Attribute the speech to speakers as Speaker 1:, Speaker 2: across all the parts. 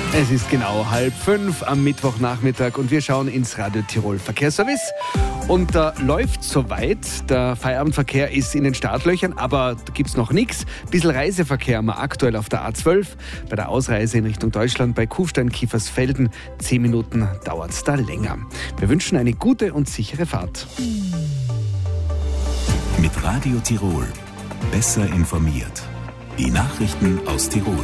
Speaker 1: Es ist genau 4:30 am Mittwochnachmittag und wir schauen ins Radio Tirol Verkehrsservice. Und da läuft soweit. Der Feierabendverkehr ist in den Startlöchern, aber da gibt es noch nichts. Ein bisschen Reiseverkehr haben wir aktuell auf der A12. Bei der Ausreise in Richtung Deutschland bei Kufstein-Kiefersfelden 10 Minuten dauert es da länger. Wir wünschen eine gute und sichere Fahrt.
Speaker 2: Mit Radio Tirol. Besser informiert. Die Nachrichten aus Tirol.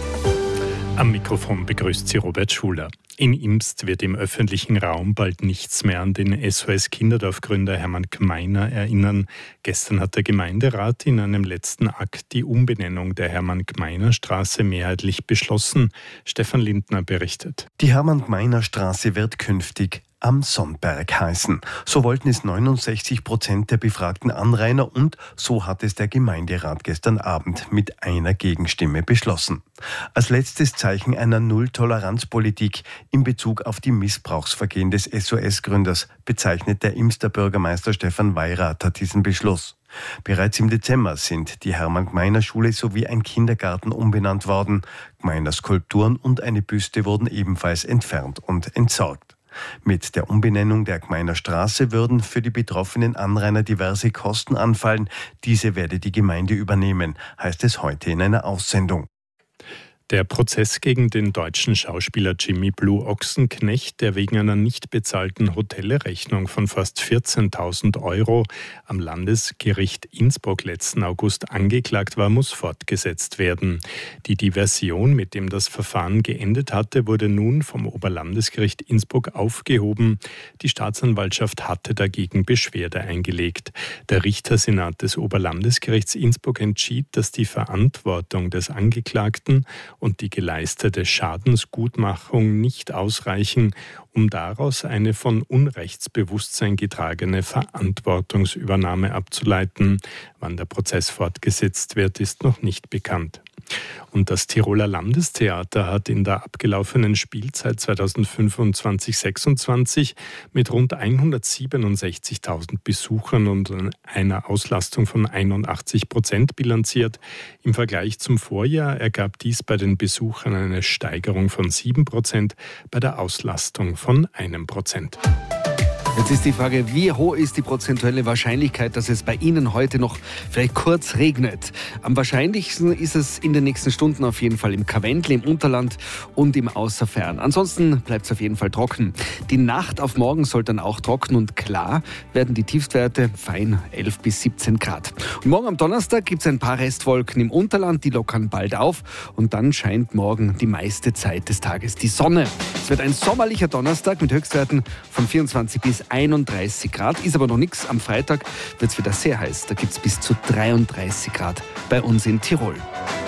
Speaker 3: Am Mikrofon begrüßt Sie Robert Schuler. In Imst wird im öffentlichen Raum bald nichts mehr an den SOS-Kinderdorf-Gründer Hermann Gmeiner erinnern. Gestern hat der Gemeinderat in einem letzten Akt die Umbenennung der Hermann-Gmeiner-Straße mehrheitlich beschlossen. Stefan Lindner berichtet.
Speaker 4: Die Hermann-Gmeiner-Straße wird künftig Am Sonnberg heißen. So wollten es 69% der befragten Anrainer und so hat es der Gemeinderat gestern Abend mit einer Gegenstimme beschlossen. Als letztes Zeichen einer Null-Toleranz-Politik in Bezug auf die Missbrauchsvergehen des SOS-Gründers bezeichnet der Imster Bürgermeister Stefan Weirater diesen Beschluss. Bereits im Dezember sind die Hermann-Gmeiner-Schule sowie ein Kindergarten umbenannt worden. Gmeiner Skulpturen und eine Büste wurden ebenfalls entfernt und entsorgt. Mit der Umbenennung der Gmeiner Straße würden für die betroffenen Anrainer diverse Kosten anfallen. Diese werde die Gemeinde übernehmen, heißt es heute in einer Aussendung.
Speaker 3: Der Prozess gegen den deutschen Schauspieler Jimmy Blue Ochsenknecht, der wegen einer nicht bezahlten Hotelrechnung von fast 14.000 € am Landesgericht Innsbruck letzten August angeklagt war, muss fortgesetzt werden. Die Diversion, mit dem das Verfahren geendet hatte, wurde nun vom Oberlandesgericht Innsbruck aufgehoben. Die Staatsanwaltschaft hatte dagegen Beschwerde eingelegt. Der Richtersenat des Oberlandesgerichts Innsbruck entschied, dass die Verantwortung des Angeklagten und die geleistete Schadensgutmachung nicht ausreichen, um daraus eine von Unrechtsbewusstsein getragene Verantwortungsübernahme abzuleiten. Wann der Prozess fortgesetzt wird, ist noch nicht bekannt. Und das Tiroler Landestheater hat in der abgelaufenen Spielzeit 2025/26 mit rund 167.000 Besuchern und einer Auslastung von 81% bilanziert. Im Vergleich zum Vorjahr ergab dies bei den Besuchern eine Steigerung von 7%, bei der Auslastung von 1%.
Speaker 1: Jetzt ist die Frage, wie hoch ist die prozentuelle Wahrscheinlichkeit, dass es bei Ihnen heute noch vielleicht kurz regnet? Am wahrscheinlichsten ist es in den nächsten Stunden auf jeden Fall im Karwendel, im Unterland und im Außerfern. Ansonsten bleibt es auf jeden Fall trocken. Die Nacht auf morgen soll dann auch trocken und klar werden die Tiefstwerte fein 11 bis 17 Grad. Und morgen am Donnerstag gibt es ein paar Restwolken im Unterland, die lockern bald auf und dann scheint morgen die meiste Zeit des Tages die Sonne. Es wird ein sommerlicher Donnerstag mit Höchstwerten von 24 bis 31 Grad, ist aber noch nichts. Am Freitag wird es wieder sehr heiß. Da gibt es bis zu 33 Grad bei uns in Tirol.